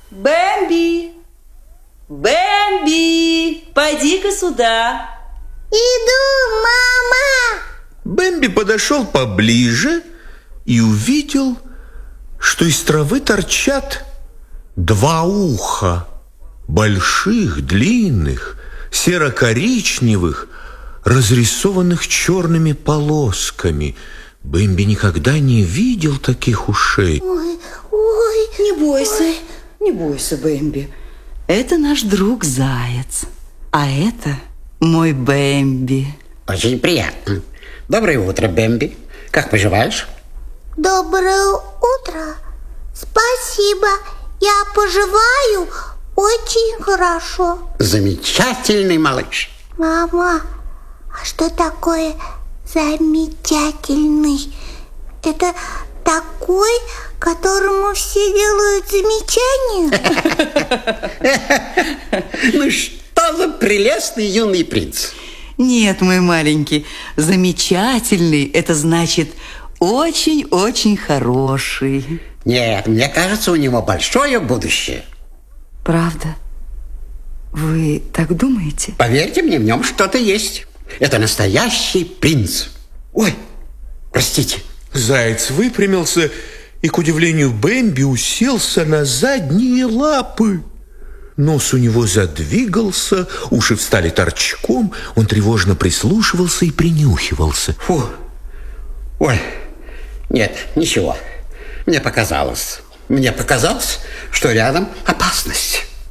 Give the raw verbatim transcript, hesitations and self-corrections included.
Бэмби! Бэмби! Пойди-ка сюда. Иду, мама! Бэмби подошел поближе и увидел, что из травы торчат два уха, больших, длинных, серо-коричневых, разрисованных черными полосками. Бэмби никогда не видел таких ушей. Ой, ой. Не бойся, ой. не бойся, Бэмби. Это наш друг Заяц, а это мой Бэмби. Очень приятно. Доброе утро, Бэмби. Как поживаешь? Доброе утро. Спасибо. Я поживаю очень хорошо. Замечательный малыш. Мама, а что такое замечательный? Это такой, которому все делают замечания? Ну что за прелестный юный принц? Нет, мой маленький, замечательный, это значит очень-очень хороший. Нет, мне кажется, у него большое будущее. Правда? Вы так думаете? Поверьте мне, в нем что-то есть. Это настоящий принц. Ой, простите. Заяц выпрямился и, к удивлению Бэмби, уселся на задние лапы. Нос у него задвигался, уши встали торчком, он тревожно прислушивался и принюхивался. Фу. Ой, нет, ничего. Мне показалось. Мне показалось, что рядом опасность.